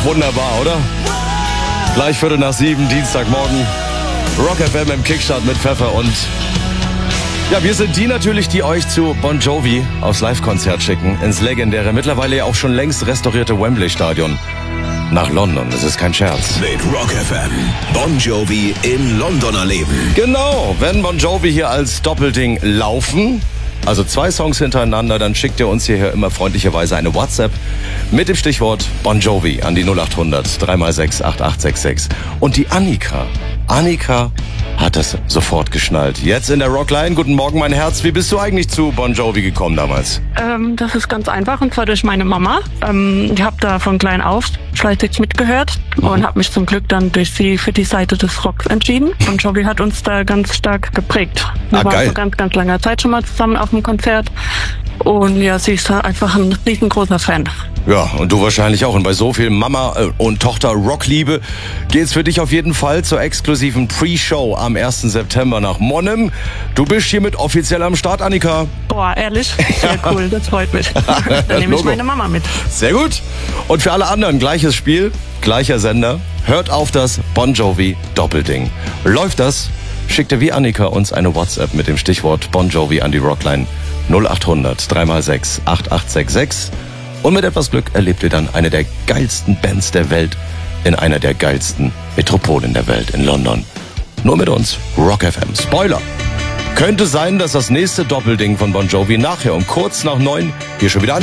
wunderbar, oder? Gleich 7:15, Dienstagmorgen. Rock FM im Kickstart mit Pfeffer und... Ja, wir sind die natürlich, die euch zu Bon Jovi aufs Live-Konzert schicken. Ins legendäre, mittlerweile ja auch schon längst restaurierte Wembley-Stadion. Nach London, das ist kein Scherz. Mit Rock FM, Bon Jovi im Londoner Leben. Genau, wenn Bon Jovi hier als Doppelding laufen, also 2 Songs hintereinander, dann schickt ihr uns hierher immer freundlicherweise eine WhatsApp mit dem Stichwort Bon Jovi an die 0800 3x6 8866. Und die Annika hat das sofort geschnallt. Jetzt in der Rockline. Guten Morgen, mein Herz. Wie bist du eigentlich zu Bon Jovi gekommen damals? Das ist ganz einfach, und zwar durch meine Mama. Ich habe da von klein auf fleißig mitgehört und habe mich zum Glück dann durch sie für die Seite des Rocks entschieden. Bon Jovi hat uns da ganz stark geprägt. Wir waren geil. vor ganz, ganz langer Zeit schon mal zusammen auf dem Konzert. Und ja, sie ist einfach ein riesengroßer Fan. Ja, und du wahrscheinlich auch. Und bei so viel Mama und Tochter Rockliebe geht's für dich auf jeden Fall zur exklusiven Pre-Show am 1. September nach Monnem. Du bist hiermit offiziell am Start, Annika. Boah, ehrlich? Sehr cool, das freut mich. Dann nehme ich meine Mama mit. Sehr gut. Und für alle anderen gleiches Spiel, gleicher Sender. Hört auf das Bon Jovi Doppelding. Läuft das? Schickt ihr wie Annika uns eine WhatsApp mit dem Stichwort Bon Jovi an die Rockline 0800 3x6 8866. Und mit etwas Glück erlebt ihr dann eine der geilsten Bands der Welt in einer der geilsten Metropolen der Welt in London. Nur mit uns, Rock FM. Spoiler! Könnte sein, dass das nächste Doppelding von Bon Jovi nachher um kurz nach 9 hier schon wieder ansteht.